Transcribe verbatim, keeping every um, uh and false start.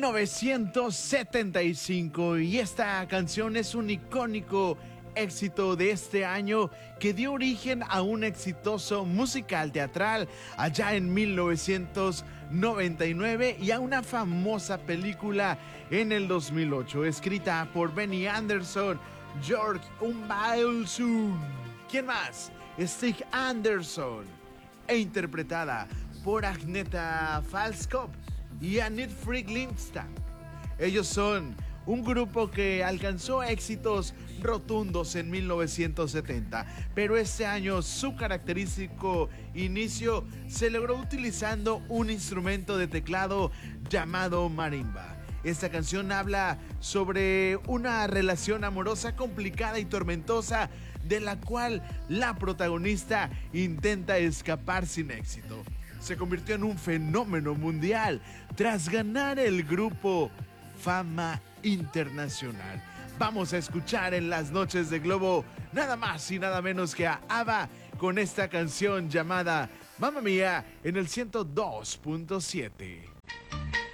novecientos setenta y cinco, y esta canción es un icónico éxito de este año que dio origen a un exitoso musical teatral allá en mil novecientos noventa y nueve y a una famosa película en el dos mil ocho, escrita por Benny Anderson, George Umbailsun, ¿quién más? Stig Anderson, e interpretada por Agneta Falskov y Annette Frick Lindstad. Ellos son un grupo que alcanzó éxitos rotundos en mil novecientos setenta, pero este año su característico inicio se logró utilizando un instrumento de teclado llamado marimba. Esta canción habla sobre una relación amorosa complicada y tormentosa de la cual la protagonista intenta escapar sin éxito. Se convirtió en un fenómeno mundial tras ganar el grupo fama internacional. Vamos a escuchar en las noches de Globo nada más y nada menos que a ABBA con esta canción llamada Mamma Mía en el ciento dos punto siete.